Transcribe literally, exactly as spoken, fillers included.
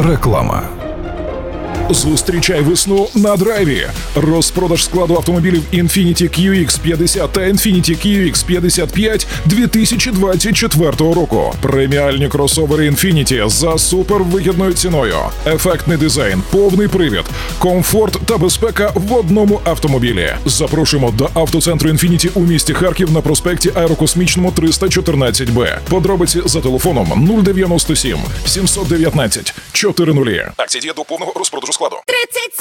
Реклама. Зустрічай весну на драйві. Розпродаж складу автомобілів Infiniti кью ікс п'ятдесят та Infiniti кью ікс п'ятдесят п'ять дві тисячі двадцять четвертого року. Преміальні кросовери Infiniti за супервигідною ціною. Ефектний дизайн, повний привід, комфорт та безпека в одному автомобілі. Запрошуємо до автоцентру Infiniti у місті Харків на проспекті Аерокосмічному триста чотирнадцять Б. Подробиці за телефоном нуль дев'яносто сім сімсот дев'ятнадцять чотирнадцять. Акція діє до повного розпродажу складу. тридцять